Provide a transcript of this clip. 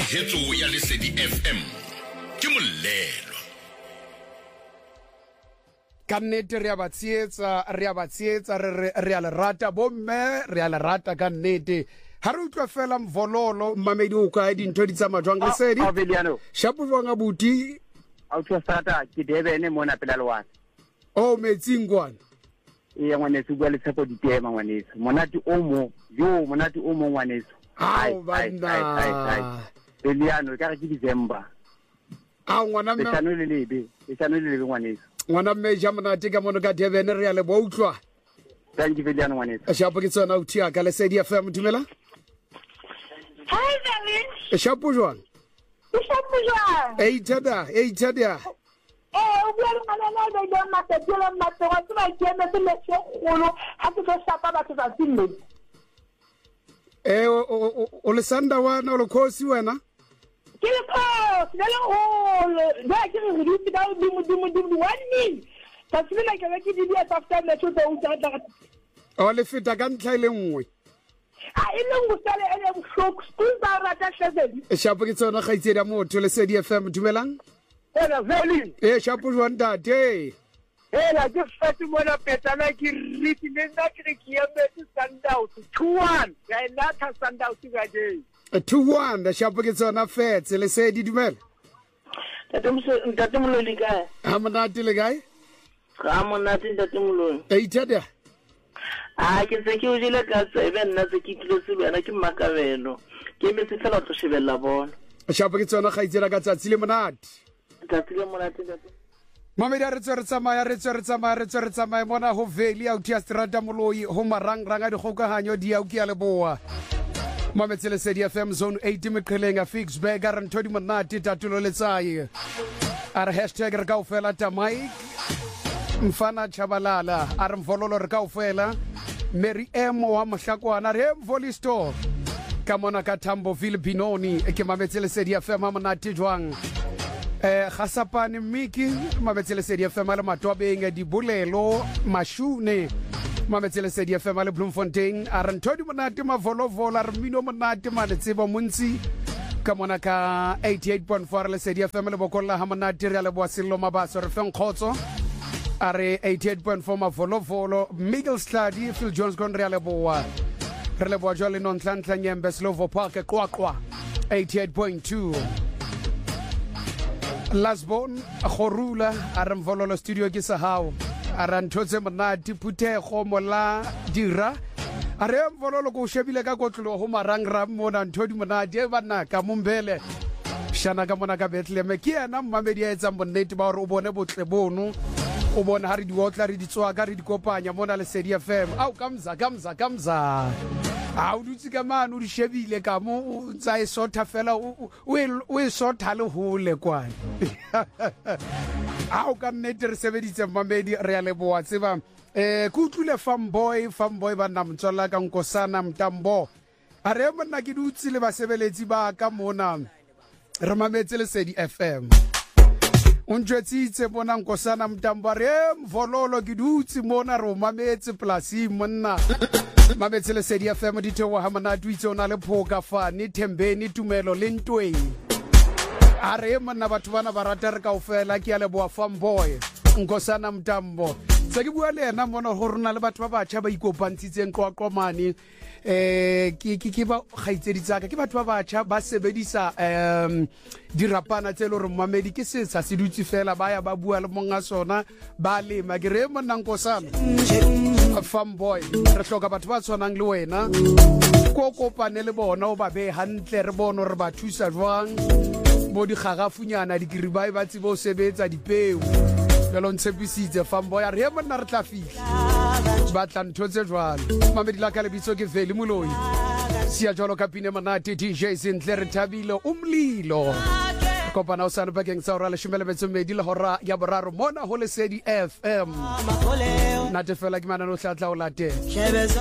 Tshehetso ya Lesedi FM ke Molelo. Ka nnete re a ba tsietsa re a le rata bomme re a le rata ka nnete ha re utlwa fela mvololo mmamedi o ka dintho di tsama jwang Lesedi shapo jwang abuti a utlwa strata ke Debene mona pela lwana o metsing kwana e ngwaneso bua le tshepo ditema ngwaneso monate o mo ngwaneso ai bana Beliano ka re ke December ngwana mme le lebe ngwaneso ngwana mme ja monate ka mono ka Debene re a le bo utlwa thank you Beliano ngwaneso shapo ke tsona o tia ka Lesedi FM dumela Hi David. shapo jwang Shapo jwang. e ithada O bua le ngwana le le matetelo matoro ke ba ke eme le segolo ha ke tlo shapa batho ba tsile. o le sanda wana o le khosi wena Ke le ko le o ba ke re di tsa dimo wani. Ka tsela ke ba ke di dia after le tshotse o tla o le feta ka ntlha ile nngwe a ile ngusale ene bohloko school ba rata shebedi. shapo ke tsona ga itsedi ya motho Lesedi FM dumelang ela veli shapo jwang tate ela ke fati mona petana ke riti le nna ke re ke eme Sundowns 2-1 ya nna Sundowns ga je 2-1 shapo ke tsona fetse Lesedi dumela Ntate Moloi kae? ha monate le kae Ga monate Ntate Moloi. e ithada Ke se ke o jile ka tsebe nna se ke tlile se wena ke Makabelo. Ke me se fela tlo shebella bona. shapo ke tsona ga itsedi ka tsatsi le monate Ntate le monate Ntate. mamedi re tsamaya mona ho veli a utia strata Moloi ho marangrang a dikgokahanyo di auki ya leboa mametse Lesedi FM zone 8 meqheleng a Fixburg a re ntho di monate tatulo letsaye a re hashtag re kaofela tamai mfana chabalala a re mvololo re kaofela Mary Emo wa Mohlakwana re Mvoli store ka mona ka Tamboville Binoni ke mametse Lesedi FM a monate jwang Khasapane Miki mametse Lesedi FM le matwabeng di bolelo mashune mametse Lesedi FM le Bloemfontein a re ntho di monate mavolovola re mino monate mane tsebo montsi ka mona ka 88.4 Lesedi FM le bokolla ha monate re le boasello mabaso re feng khotso a re 88.4 mavolovolo Miguel Sladi Phil Jones kon re le boa re le boa jole non tlantla nyembe Slovo Park kwakwa 88.2 Lasbon Khorula a re mvololo studio ke sa hao a re ntotse monate Phuthego mola dira a re mvololo go shebile ka kotlolo ho marangra mona ntho di monate bana ka mombele shana ka mona ka Bethlehem ke yena mmamedi a etsa bonnete ba hore o bone botle bono o bona ha re di otla re di tswa ka re di kopanya mona Lesedi FM au kamza o dutse ka mane o di shebile ka mo tsa e sotha fela o e sotha le hole kwane au ka nnete re sebeditse mmamedi re a leboa tseba kutlule fanboy ba nna mtswalla ka Nkosana Mtambo a re monna ke dutse le basebeletsi ba ka mona re mametse Lesedi FM unjwetsitse bona Nkosana Mtambo re mvololo ke dutse mona re mametse plasi monna mametse Lesedi FM di thewa ha monate itse ona le phoka fane Thembeni Tumelo le Ntweng a re monna batho bana ba rata re kaofela ke ya leboa fanboy Nkosana Mtambo se ke bua le ena mona ho rona le batho ba batjha ba ikopantshitseng qoqomane ke ba khaitsedi tsaka ke batho ba batjha ba sebedisa dirapana tse le re mamedi ke se sa se dutse fela ba ya ba bua le monga sona ba le magere monna Nkosana fanboy re hloka batho ba tshwanang le wena ko kopane le bona o ba be hantle re bona re ba thusa jwang bo di khagafunyana di kiribai ba tsebo o sebetsa dipeu lo ntshepisitse fanboy re monna re tla fihla ba tla ntho tse jwalo mamedi la ka le bitso ke Veli Moloi sia jalo ka pine monate DJ Zinhle re thabile umlilo kopana o sana bakeng sa ora le shumelebetse medi le hora ya boraro mona ho Lesedi FM nate fela ke mana no hlatla o late